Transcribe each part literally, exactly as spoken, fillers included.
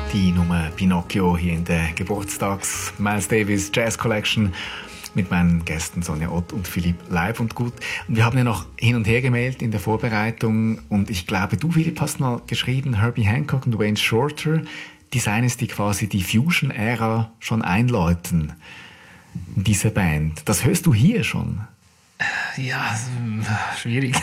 Die Nummer Pinocchio hier in der Geburtstags Miles Davis Jazz Collection mit meinen Gästen Sonja Ott und Philipp Leib und gut. Und wir haben ja noch hin und her gemailt in der Vorbereitung und ich glaube, du, Philipp, hast mal geschrieben, Herbie Hancock und Wayne Shorter, die seien es, die quasi die Fusion-Ära schon einläuten in dieser Band. Das hörst du hier schon? Ja, schwierig.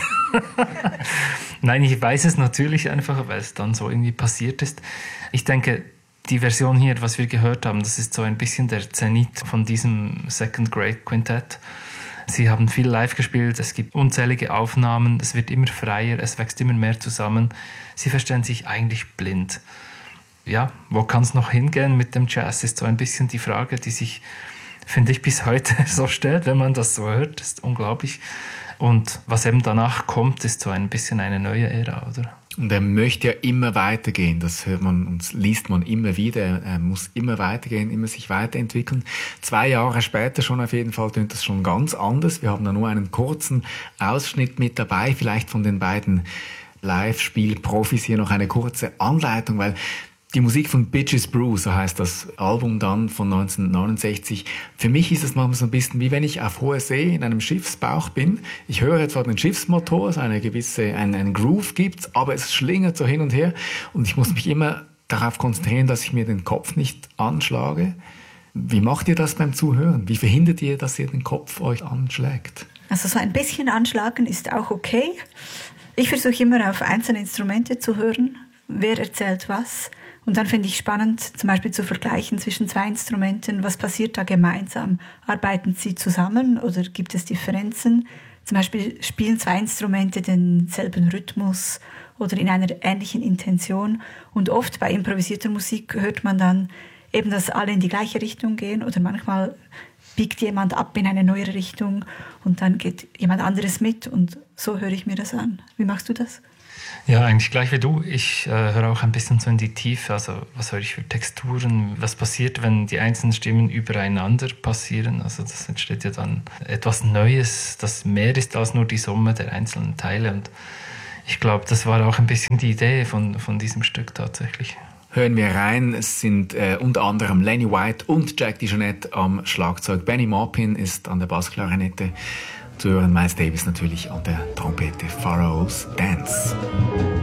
Nein, ich weiß es natürlich einfach, weil es dann so irgendwie passiert ist. Ich denke, die Version hier, was wir gehört haben, das ist so ein bisschen der Zenit von diesem Second Grade Quintett. Sie haben viel live gespielt, es gibt unzählige Aufnahmen, es wird immer freier, es wächst immer mehr zusammen. Sie verstehen sich eigentlich blind. Ja, wo kann es noch hingehen mit dem Jazz, ist so ein bisschen die Frage, die sich, finde ich, bis heute so stellt, wenn man das so hört. Das ist unglaublich. Und was eben danach kommt, ist so ein bisschen eine neue Ära, oder? Und er möchte ja immer weitergehen, das hört man und liest man immer wieder. Er muss immer weitergehen, immer sich weiterentwickeln. Zwei Jahre später schon auf jeden Fall tönt das schon ganz anders. Wir haben da nur einen kurzen Ausschnitt mit dabei, vielleicht von den beiden Live-Spiel-Profis hier noch eine kurze Anleitung, weil die Musik von Bitches Brew, so heißt das Album dann von neunzehnhundertneunundsechzig. Für mich ist es manchmal so ein bisschen wie wenn ich auf hoher See in einem Schiffsbauch bin. Ich höre zwar den Schiffsmotor, so eine gewisse, einen, einen Groove gibt's, aber es schlingert so hin und her und ich muss mich immer darauf konzentrieren, dass ich mir den Kopf nicht anschlage. Wie macht ihr das beim Zuhören? Wie verhindert ihr, dass ihr den Kopf euch anschlägt? Also so ein bisschen anschlagen ist auch okay. Ich versuche immer auf einzelne Instrumente zu hören. Wer erzählt was? Und dann finde ich spannend, zum Beispiel zu vergleichen zwischen zwei Instrumenten. Was passiert da gemeinsam? Arbeiten sie zusammen oder gibt es Differenzen? Zum Beispiel spielen zwei Instrumente denselben Rhythmus oder in einer ähnlichen Intention. Und oft bei improvisierter Musik hört man dann eben, dass alle in die gleiche Richtung gehen oder manchmal biegt jemand ab in eine neue Richtung und dann geht jemand anderes mit und so höre ich mir das an. Wie machst du das? Ja, eigentlich gleich wie du. Ich äh, höre auch ein bisschen so in die Tiefe. Also was höre ich für Texturen? Was passiert, wenn die einzelnen Stimmen übereinander passieren? Also das entsteht ja dann etwas Neues, das mehr ist als nur die Summe der einzelnen Teile. Und ich glaube, das war auch ein bisschen die Idee von, von diesem Stück tatsächlich. Hören wir rein. Es sind äh, unter anderem Lenny White und Jack DeJohnette am Schlagzeug. Benny Maupin ist an der Bassklarinette zu hören. Miles Davis natürlich an der Trompete. Pharaoh's Dance.